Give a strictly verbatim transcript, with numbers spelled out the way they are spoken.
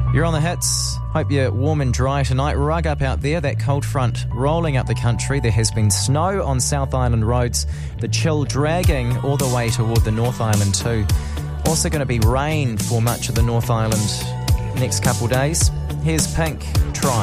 You're on the hits. Hope you're warm and dry tonight. Rug up out there. That cold front rolling up the country. There has been snow on South Island roads. The chill dragging all the way toward the North Island too. Also going to be rain for much of the North Island next couple days. Here's Pink, Try.